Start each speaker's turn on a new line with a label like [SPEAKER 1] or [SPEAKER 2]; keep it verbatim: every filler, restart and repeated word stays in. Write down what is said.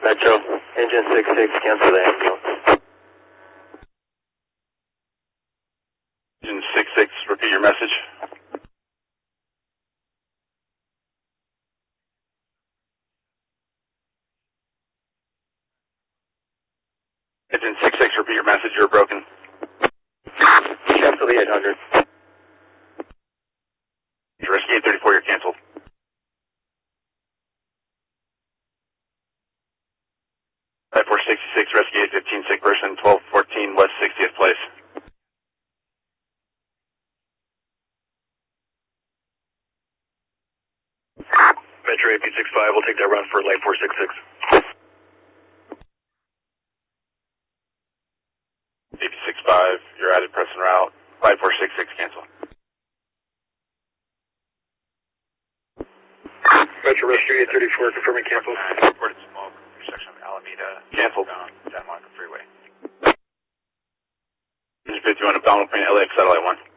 [SPEAKER 1] Metro, engine six six, cancel the ambulance.
[SPEAKER 2] Engine six six, repeat your message. Engine six six, repeat your message, you're broken.
[SPEAKER 1] Cancel the eight hundred.
[SPEAKER 2] Rescue eight thirty-four, you're canceled. five four sixty-six, rescue eight fifteen, sick person, twelve fourteen, West sixtieth place.
[SPEAKER 3] Metro A P six five, we'll take that run for light four six six.
[SPEAKER 2] A P six five, you're added press and route, five four six six, cancel.
[SPEAKER 3] Metro Rescue eight thirty-four, confirming cancel.
[SPEAKER 2] Reported smoke, intersection of Alameda. Canceled. Down San Marco Freeway. Engine fifty-one, abdominal plane, L A X satellite one.